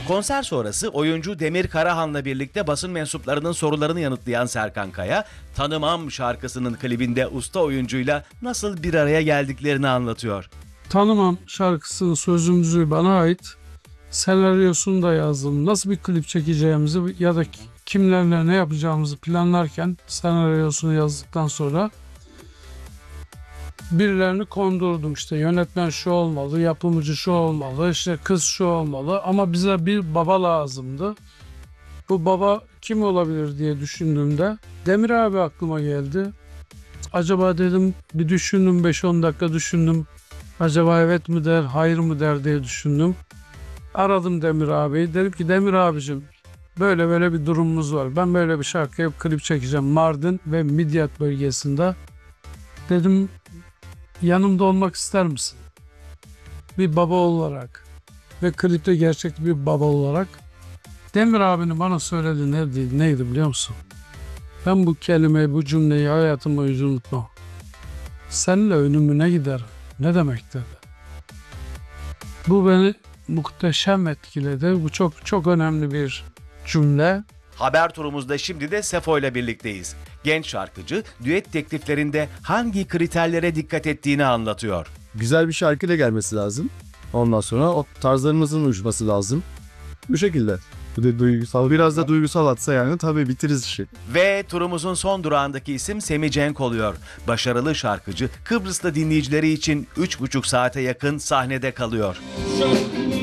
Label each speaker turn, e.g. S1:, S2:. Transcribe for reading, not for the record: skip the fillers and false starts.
S1: Konser sonrası oyuncu Demir Karahan'la birlikte basın mensuplarının sorularını yanıtlayan Serkan Kaya, Tanımam şarkısının klibinde usta oyuncuyla nasıl bir araya geldiklerini anlatıyor.
S2: Tanımam şarkısının sözü müziği bana ait. Senaryosunu da yazdım. Nasıl bir klip çekeceğimizi ya da kimlerle ne yapacağımızı planlarken senaryosunu yazdıktan sonra birilerini kondurdum. İşte yönetmen şu olmalı, yapımcı şu olmalı, işte kız şu olmalı ama bize bir baba lazımdı. Bu baba kim olabilir diye düşündüğümde Demir abi aklıma geldi. Acaba dedim, bir düşündüm, 5-10 dakika düşündüm. Acaba evet mi der, hayır mı der diye düşündüm. Aradım Demir abiyi. Dedim ki Demir abicim, böyle böyle bir durumumuz var. Ben böyle bir şarkı yapıp klip çekeceğim Mardin ve Midyat bölgesinde. Dedim, yanımda olmak ister misin? Bir baba olarak ve klipte gerçek bir baba olarak. Demir abinin bana söylediği neydi biliyor musun? Ben bu kelimeyi, bu cümleyi hayatım boyunca unutmam. Seninle ölümüne gider. Ne demek dedi. Bu beni muhteşem etkiledi. Bu çok çok önemli bir cümle.
S1: Haber turumuzda şimdi de Sefo ile birlikteyiz. Genç şarkıcı düet tekliflerinde hangi kriterlere dikkat ettiğini anlatıyor.
S3: Güzel bir şarkıyla gelmesi lazım. Ondan sonra o tarzlarımızın uyuşması lazım. Bu şekilde. Bu da duygusal. Biraz da duygusal atsa yani tabii bitiririz işi.
S1: Ve turumuzun son durağındaki isim Semih Cenk oluyor. Başarılı şarkıcı Kıbrıslı dinleyicileri için 3,5 saate yakın sahnede kalıyor.